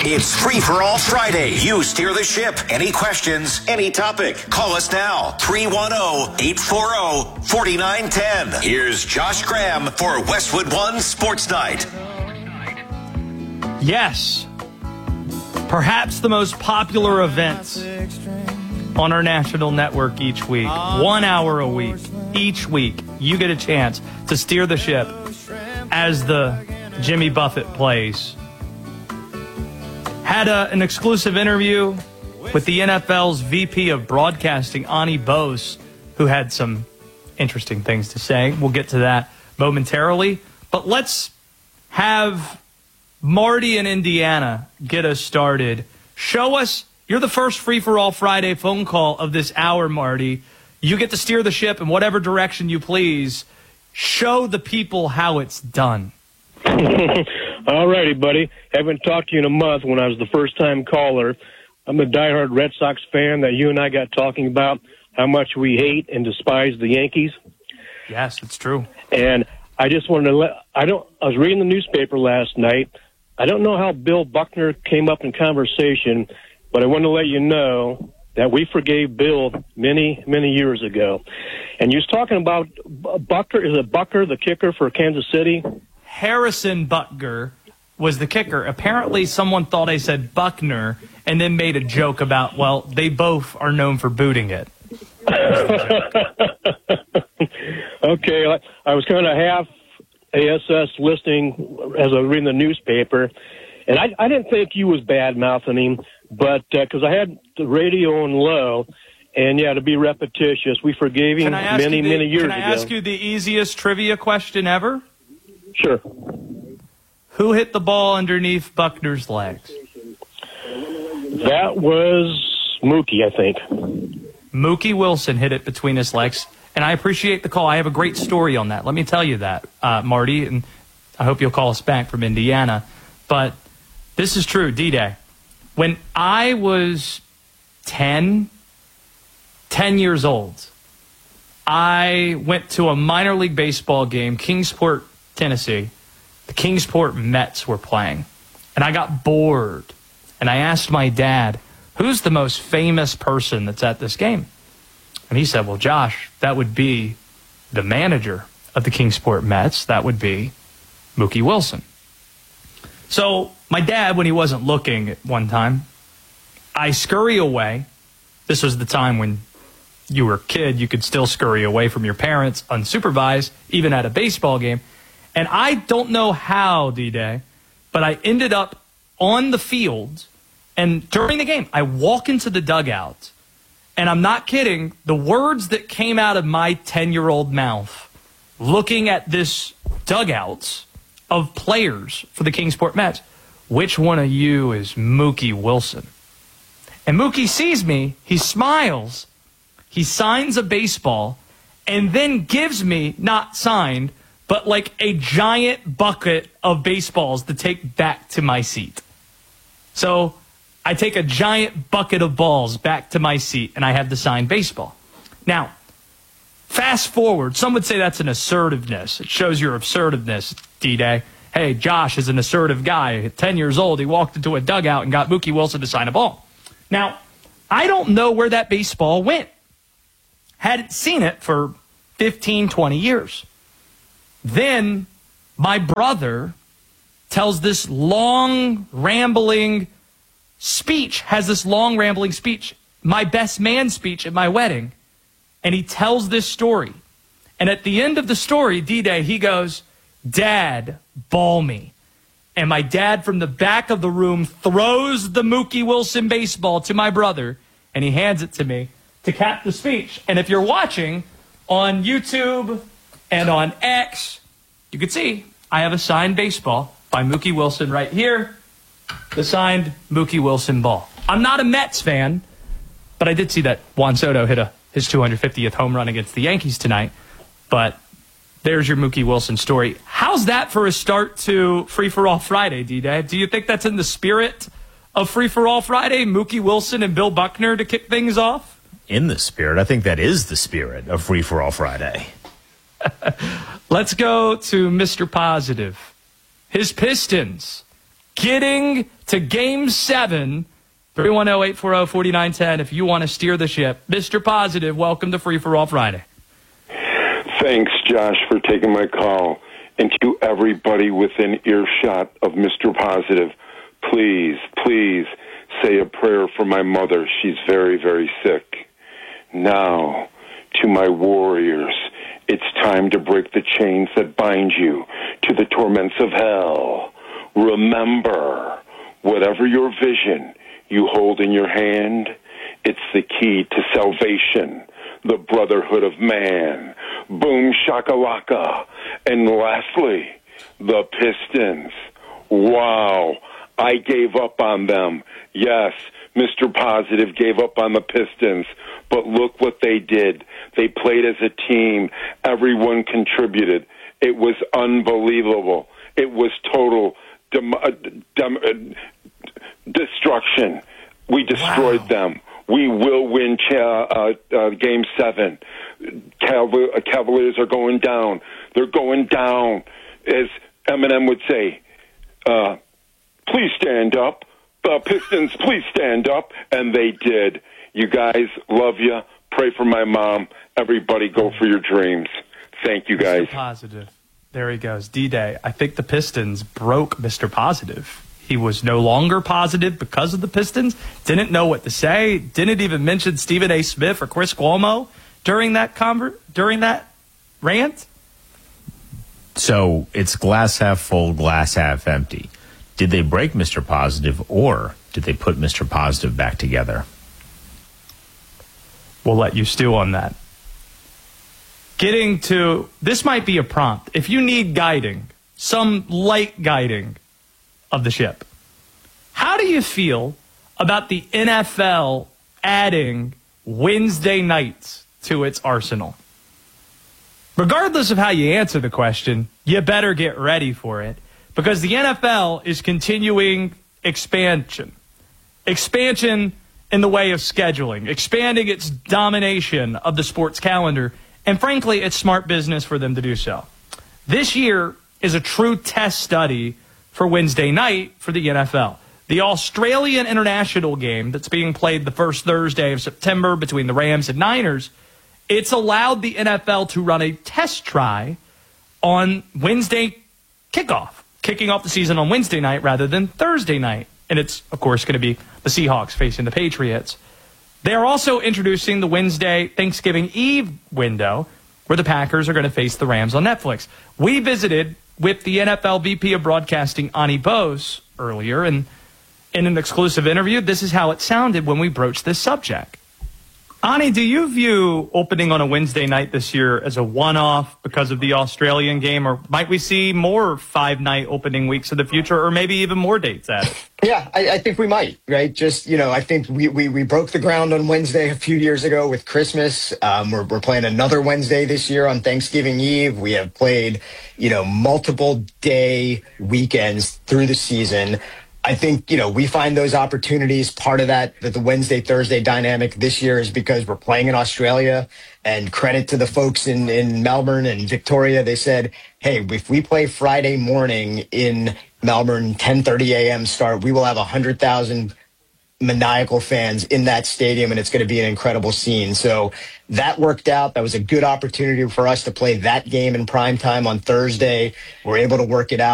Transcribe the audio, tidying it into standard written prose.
It's Free for All Friday. You steer the ship. Any questions, any topic. Call us now. 310-840-4910. Here's Josh Graham for Westwood One Sports Night. Yes. Perhaps the most popular event on our national network each week. 1 hour a week. Each week, you get a chance to steer the ship as the Jimmy Buffett plays. Had an exclusive interview with the NFL's VP of Broadcasting, Ani Bose, who had some interesting things to say. We'll get to that momentarily. But let's have Marty in Indiana get us started. Show us, you're the first Free for All Friday phone call of this hour, Marty. You get to steer the ship in whatever direction you please. Show the people how it's done. All righty, buddy. Haven't talked to you in a month when I was the first-time caller. I'm a diehard Red Sox fan that you and I got talking about how much we hate and despise the Yankees. Yes, it's true. And I just wanted to I was reading the newspaper last night. I don't know how Bill Buckner came up in conversation, but I want to let you know that we forgave Bill many, many years ago. And you was talking about Buckner. Is it Bucker, the kicker for Kansas City? Harrison Butker was the kicker. Apparently someone thought I said Buckner and then made a joke about, well, they both are known for booting it. Okay, I was kind of half ASS listening as I was reading the newspaper, and I didn't think you was bad-mouthing him, but because I had the radio on low, and yeah, to be repetitious, we forgave him many years ago. Can I ask you the easiest trivia question ever? Sure. Who hit the ball underneath Buckner's legs? That was Mookie, I think. Mookie Wilson hit it between his legs, and I appreciate the call. I have a great story on that. Let me tell you that, Marty, and I hope you'll call us back from Indiana. But this is true, D-Day. When I was 10 years old, I went to a minor league baseball game, Kingsport, Tennessee. The Kingsport Mets were playing, and I got bored, and I asked my dad, who's the most famous person that's at this game? And he said, well, Josh, that would be the manager of the Kingsport Mets. That would be Mookie Wilson. So my dad, when he wasn't looking at one time, I scurry away. This was the time when you were a kid. You could still scurry away from your parents unsupervised, even at a baseball game. And I don't know how, D-Day, but I ended up on the field. And during the game, I walk into the dugout. And I'm not kidding. The words that came out of my 10-year-old mouth looking at this dugout of players for the Kingsport Mets, which one of you is Mookie Wilson? And Mookie sees me, he smiles, he signs a baseball, and then gives me, not signed, but like a giant bucket of baseballs to take back to my seat. So I take a giant bucket of balls back to my seat, and I have the signed baseball. Now, fast forward, some would say that's an assertiveness. It shows your assertiveness, D-Day. Hey, Josh is an assertive guy. At 10 years old, he walked into a dugout and got Mookie Wilson to sign a ball. Now, I don't know where that baseball went. Hadn't seen it for 15, 20 years. Then my brother tells this long, rambling speech, my best man speech at my wedding, and he tells this story. And at the end of the story, D-Day, he goes, Dad, ball me. And my dad from the back of the room throws the Mookie Wilson baseball to my brother, and he hands it to me to cap the speech. And if you're watching on YouTube and on X, you can see I have a signed baseball by Mookie Wilson right here, the signed Mookie Wilson ball. I'm not a Mets fan, but I did see that Juan Soto hit his 250th home run against the Yankees tonight. But there's your Mookie Wilson story. How's that for a start to Free for All Friday, D-Day? Do you think that's in the spirit of Free for All Friday, Mookie Wilson and Bill Buckner to kick things off? In the spirit. I think that is the spirit of Free for All Friday. Let's go to Mr. Positive. His Pistons getting to Game 7. 310-840-4910 if you want to steer the ship. Mr. Positive, welcome to Free for All Friday. Thanks, Josh, for taking my call. And to everybody within earshot of Mr. Positive, please, please say a prayer for my mother. She's very, very sick. Now, to my warriors, it's time to break the chains that bind you to the torments of hell. Remember, whatever your vision you hold in your hand, it's the key to salvation, the brotherhood of man. Boom shakalaka. And lastly, the Pistons. Wow, I gave up on them. Yes, Mr. Positive gave up on the Pistons, but look what they did. They played as a team. Everyone contributed. It was unbelievable. It was total destruction. We destroyed them. We will win Game 7. Cavaliers are going down. They're going down. As Eminem would say, please stand up. The Pistons, please stand up. And they did. You guys, love you. Pray for my mom. Everybody go for your dreams. Thank you, guys. Mr. Positive. There he goes. D-Day. I think the Pistons broke Mr. Positive. He was no longer positive because of the Pistons. Didn't know what to say. Didn't even mention Stephen A. Smith or Chris Cuomo during that rant. So it's glass half full, glass half empty. Did they break Mr. Positive, or did they put Mr. Positive back together? We'll let you stew on that. Getting to, this might be a prompt. If you need guiding, some light guiding of the ship, how do you feel about the NFL adding Wednesday nights to its arsenal? Regardless of how you answer the question, you better get ready for it, because the NFL is continuing expansion. Expansion in the way of scheduling, expanding its domination of the sports calendar, and frankly, it's smart business for them to do so. This year is a true test study for Wednesday night for the NFL. The Australian international game that's being played the first Thursday of September between the Rams and Niners, it's allowed the NFL to run a test try on Wednesday kickoff, kicking off the season on Wednesday night rather than Thursday night. And it's, of course, going to be the Seahawks facing the Patriots. They are also introducing the Wednesday Thanksgiving Eve window where the Packers are going to face the Rams on Netflix. We visited with the NFL VP of Broadcasting, Ani Bose, earlier, and in an exclusive interview, this is how it sounded when we broached this subject. Ani, do you view opening on a Wednesday night this year as a one-off because of the Australian game, or might we see more 5-night opening weeks in the future, or maybe even more dates at it? Yeah, I think we might, right? Just, I think we broke the ground on Wednesday a few years ago with Christmas. We're playing another Wednesday this year on Thanksgiving Eve. We have played, multiple day weekends through the season. I think, we find those opportunities. Part of that the Wednesday-Thursday dynamic this year is because we're playing in Australia, and credit to the folks in Melbourne and Victoria. They said, hey, if we play Friday morning in Melbourne, 10:30 a.m. start, we will have 100,000 maniacal fans in that stadium, and it's going to be an incredible scene. So that worked out. That was a good opportunity for us to play that game in prime time on Thursday. We're able to work it out.